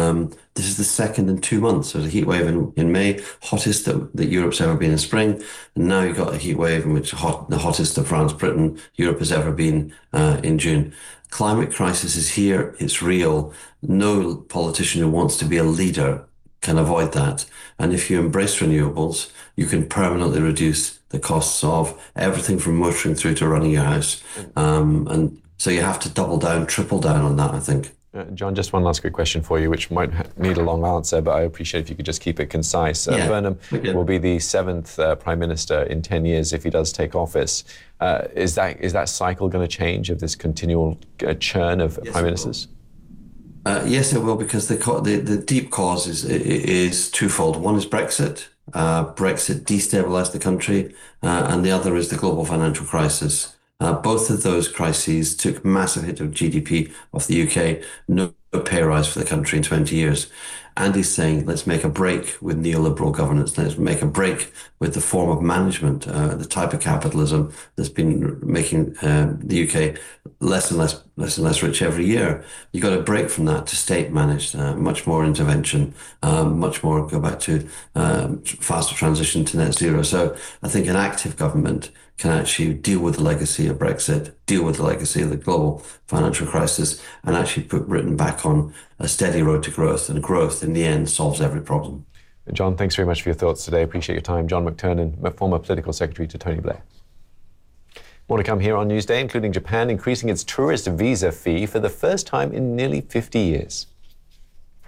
This is the second in 2 months. There was a heat wave in May, hottest that Europe's ever been in spring. And now you've got a heat wave in which the hottest of France, Britain, Europe has ever been in June. Climate crisis is here. It's real. No politician who wants to be a leader can avoid that. And if you embrace renewables, you can permanently reduce the costs of everything from motoring through to running your house. And so you have to double down, triple down on that, I think. John, just one last quick question for you, which might need a long answer, but I appreciate if you could just keep it concise. Burnham will be the seventh Prime Minister in 10 years if he does take office. Is that cycle going to change, of this continual churn of Prime Ministers? Yes, it will, because the deep cause is twofold. One is Brexit. Brexit destabilized the country, and the other is the global financial crisis. Both of those crises took massive hit of GDP of the UK, no pay rise for the country in 20 years. Andy's saying, let's make a break with neoliberal governance. Let's make a break with the form of management, the type of capitalism that's been making the UK less and less rich every year. You got to break from that to state managed, much more intervention, much more go back to faster transition to net zero. So I think an active government can actually deal with the legacy of Brexit, deal with the legacy of the global financial crisis, and actually put Britain back on a steady road to growth. And growth, in the end, solves every problem. John, thanks very much for your thoughts today. Appreciate your time. John McTernan, former political secretary to Tony Blair. More to come here on Newsday, including Japan increasing its tourist visa fee for the first time in nearly 50 years.